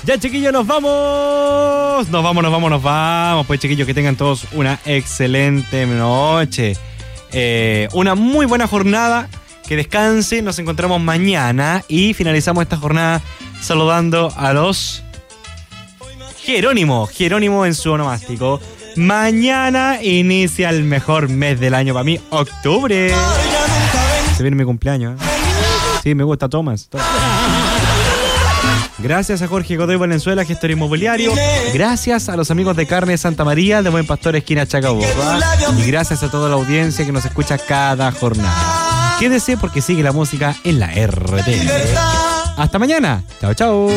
Ya, chiquillos, nos vamos. Nos vamos. Pues, chiquillos, que tengan todos una excelente noche. Una muy buena jornada. Que descansen. Nos encontramos mañana. Y finalizamos esta jornada saludando a los Jerónimo en su onomástico. Mañana inicia el mejor mes del año para mí, octubre. Se viene mi cumpleaños, ¿eh? Sí, me gusta, Tomás. Gracias a Jorge Godoy Valenzuela, gestor inmobiliario. Gracias a los amigos de Carne Santa María, de Buen Pastor, esquina Chacabuco. Y gracias a toda la audiencia que nos escucha cada jornada. Quédese porque sigue la música en la RT. Hasta mañana. Chao, chao.